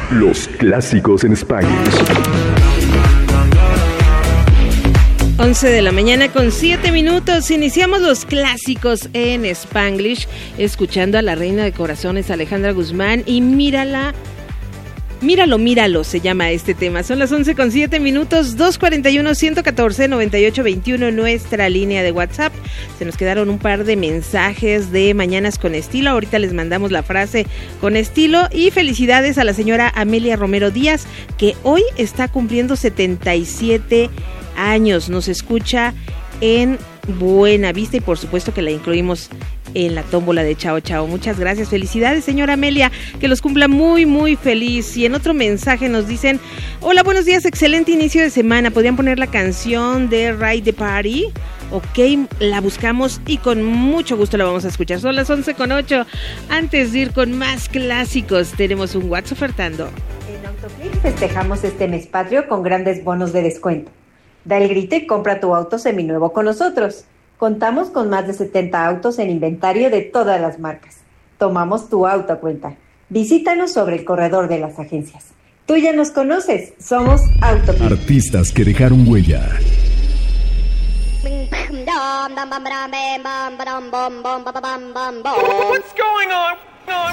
Los clásicos en Spanglish. 11 de la mañana con 7 minutos. Iniciamos los clásicos en Spanglish, escuchando a la reina de corazones, Alejandra Guzmán, y míralo, se llama este tema. Son las 11 con 7 minutos, 241-114-9821, nuestra línea de WhatsApp. Se nos quedaron un par de mensajes de Mañanas con Estilo. Ahorita les mandamos la frase con estilo. Y felicidades a la señora Amelia Romero Díaz, que hoy está cumpliendo 77 años. Nos escucha en Buena Vista y por supuesto que la incluimos en la tómbola de Chao Chao. Muchas gracias, felicidades señora Amelia, que los cumpla muy muy feliz. Y en otro mensaje nos dicen: hola, buenos días, excelente inicio de semana, ¿podrían poner la canción de Ride the Party? Ok, la buscamos y con mucho gusto la vamos a escuchar. Son las 11:08. Antes de ir con más clásicos, tenemos un WhatsApp ofertando. En Autoflix festejamos este mes patrio con grandes bonos de descuento. Da el grito y compra tu auto seminuevo con nosotros. Contamos con más de 70 autos en inventario de todas las marcas. Tomamos tu auto a cuenta. Visítanos sobre el corredor de las agencias. Tú ya nos conoces, somos Autoflix. Artistas que dejaron huella. What's going on?